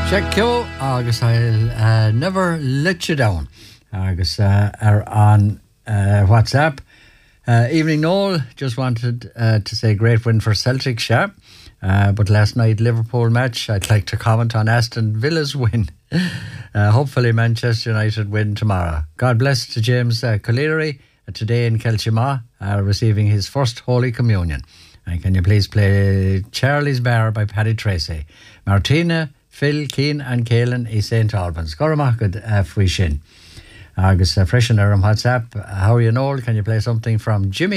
Check you, agus I'll never let you down. Agus are on WhatsApp. Evening Noel, just wanted to say great win for Celtic, sure. But last night Liverpool match, I'd like to comment on Aston Villa's win. Hopefully Manchester United win tomorrow. God bless to James Colleary today in Kelchima, receiving his first Holy Communion. And can you please play Charlie's Bar by Paddy Tracy? Martina, Phil, Keane and Caelan i St. Albans. Goramachad Fuishin. Agus freshener on WhatsApp. How are you, Noel? Can you play something from Jimmy